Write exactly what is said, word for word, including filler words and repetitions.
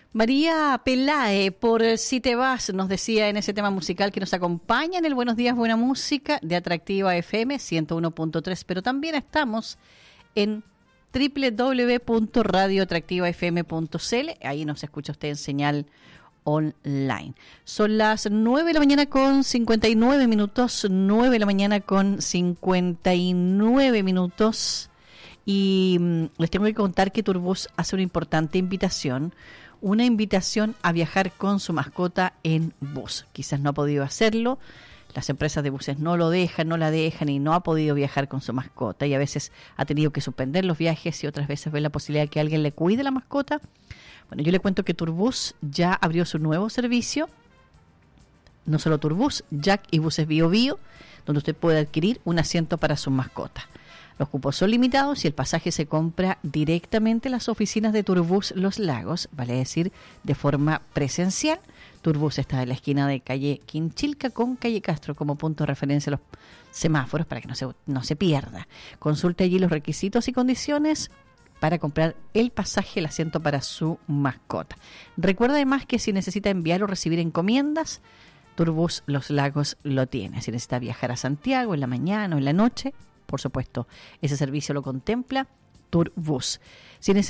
María Pelae, por Si Te Vas, nos decía en ese tema musical que nos acompaña en el Buenos Días, Buena Música de Atractiva F M ciento uno punto tres, pero también estamos en doble u doble u doble u punto radio atractiva f m punto c l, ahí nos escucha usted en señal online. Son las nueve de la mañana con cincuenta y nueve minutos, nueve de la mañana con cincuenta y nueve minutos, y mmm, les tengo que contar que Turbus hace una importante invitación, una invitación a viajar con su mascota en bus. Quizás no ha podido hacerlo, las empresas de buses no lo dejan, no la dejan y no ha podido viajar con su mascota, y a veces ha tenido que suspender los viajes y otras veces ve la posibilidad de que alguien le cuide la mascota. Bueno, yo le cuento que Turbus ya abrió su nuevo servicio, no solo Turbus, Jack y Buses Bio Bio, donde usted puede adquirir un asiento para su mascota. Los cupos son limitados y el pasaje se compra directamente en las oficinas de Turbus Los Lagos, vale decir, de forma presencial. Turbus está en la esquina de calle Quinchilca con calle Castro como punto de referencia a los semáforos para que no se, no se pierda. Consulte allí los requisitos y condiciones para comprar el pasaje, el asiento para su mascota. Recuerda además que si necesita enviar o recibir encomiendas, Turbus Los Lagos lo tiene. Si necesita viajar a Santiago en la mañana o en la noche, por supuesto, ese servicio lo contempla Turbus. Si necesita